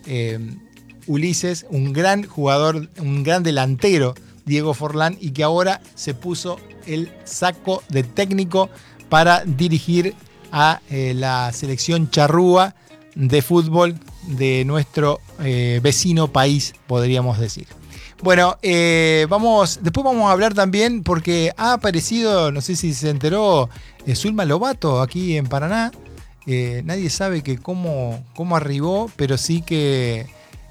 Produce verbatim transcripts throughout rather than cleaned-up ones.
eh, Ulises, un gran jugador, un gran delantero, Diego Forlán, y que ahora se puso el saco de técnico para dirigir a eh, la selección charrúa de fútbol de nuestro eh, vecino país, podríamos decir. Bueno, eh, vamos, después vamos a hablar también porque ha aparecido, no sé si se enteró, eh, Zulma Lobato aquí en Paraná. Eh, nadie sabe que cómo, cómo arribó, pero sí que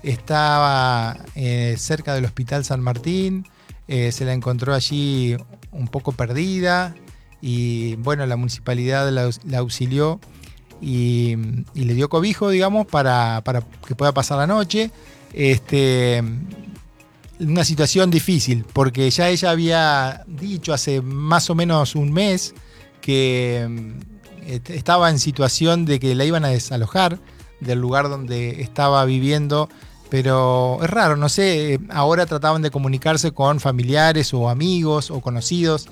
estaba eh, cerca del Hospital San Martín. Eh, se la encontró allí un poco perdida y bueno, la municipalidad la, la auxilió y, y le dio cobijo, digamos, para, para que pueda pasar la noche. Este, una situación difícil, porque ya ella había dicho hace más o menos un mes que eh, estaba en situación de que la iban a desalojar del lugar donde estaba viviendo. Pero es raro, no sé, ahora trataban de comunicarse con familiares o amigos o conocidos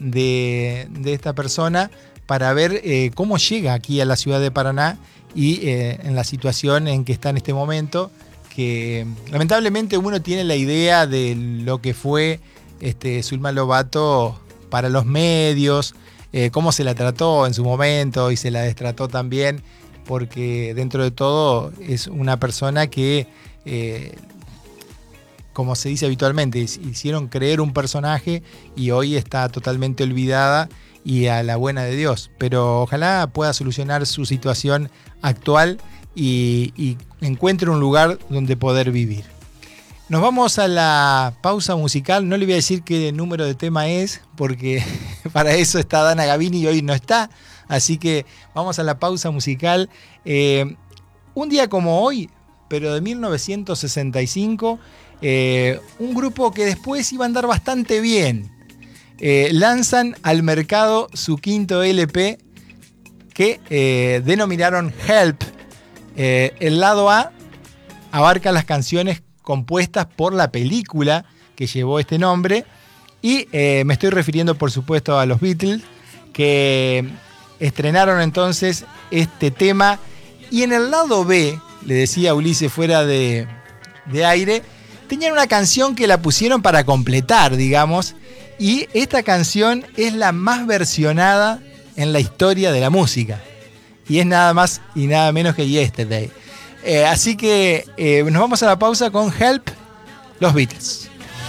de, de esta persona para ver eh, cómo llega aquí a la ciudad de Paraná y eh, en la situación en que está en este momento, que lamentablemente uno tiene la idea de lo que fue este, Zulma Lobato para los medios, eh, cómo se la trató en su momento y se la destrató también, porque dentro de todo es una persona que Eh, como se dice habitualmente, hicieron creer un personaje y hoy está totalmente olvidada y a la buena de Dios, pero ojalá pueda solucionar su situación actual y, y encuentre un lugar donde poder vivir. Nos vamos a la pausa musical. No le voy a decir qué número de tema es, porque para eso está Dana Gavini y hoy no está, así que vamos a la pausa musical. Eh, un día como hoy, pero de mil novecientos sesenta y cinco, eh, un grupo que después iba a andar bastante bien. Eh, lanzan al mercado su quinto L P que eh, denominaron Help. Eh, el lado A abarca las canciones compuestas por la película que llevó este nombre y eh, me estoy refiriendo por supuesto a los Beatles, que estrenaron entonces este tema, y en el lado B, le decía a Ulises fuera de, de aire, tenían una canción que la pusieron para completar, digamos, y esta canción es la más versionada en la historia de la música, y es nada más y nada menos que Yesterday. Eh, así que eh, nos vamos a la pausa con Help, los Beatles.